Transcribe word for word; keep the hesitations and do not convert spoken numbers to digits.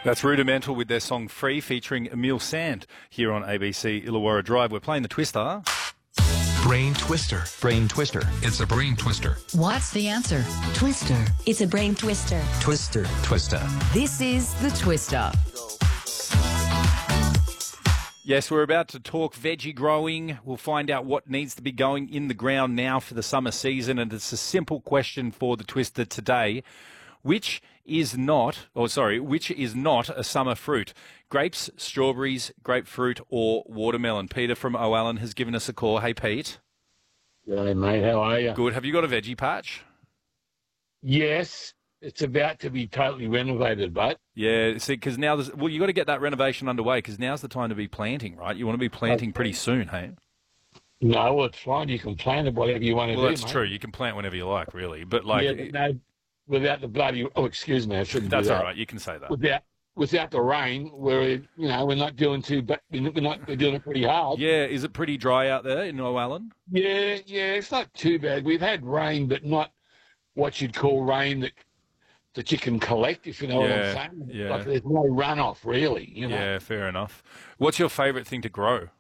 That's Rudimental with their song Free, featuring Emile Sand here on A B C Illawarra Drive. We're playing the Twister. Brain Twister. Brain Twister. It's a brain twister. What's the answer? Twister. It's a brain twister. Twister. Twister. This is the Twister. Yes, we're about to talk veggie growing. We'll find out what needs to be going in the ground now for the summer season, and it's a simple question for the Twister today. Which is not, or sorry, which is not a summer fruit? Grapes, strawberries, grapefruit, or watermelon? Peter from O'Allen has given us a call. Hey, Pete. G'day, mate. How are you? Good. Have you got a veggie patch? Yes, it's about to be totally renovated, but Yeah, see, because now there's, well, you got to get that renovation underway because now's the time to be planting, right? You want to be planting pretty soon, hey? no, well, it's fine. You can plant it whatever you want to Well, do, that's mate. true. You can plant whenever you like, really. But like, Yeah, but no, without the bloody. Oh, excuse me, I shouldn't. that's do all that. right. You can say that. Without without the rain, we're you know we're not doing too, but we're not we're doing it pretty hard. Yeah, is it pretty dry out there in O'Allen? Yeah, yeah, it's not too bad. We've had rain, but not what you'd call rain that that you can collect, if you know Yeah, what I'm saying. yeah. Like there's no runoff, really. You know. Yeah, fair enough. What's your favourite thing to grow?